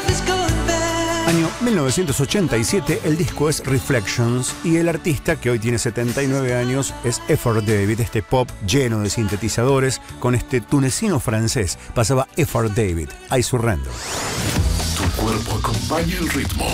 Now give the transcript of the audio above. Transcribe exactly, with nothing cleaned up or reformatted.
Año mil novecientos ochenta y siete, el disco es Reflections y el artista, que hoy tiene setenta y nueve años, es Effort David. Este pop lleno de sintetizadores con este tunecino francés pasaba Effort David, I Surrender. Tu cuerpo acompaña el ritmo.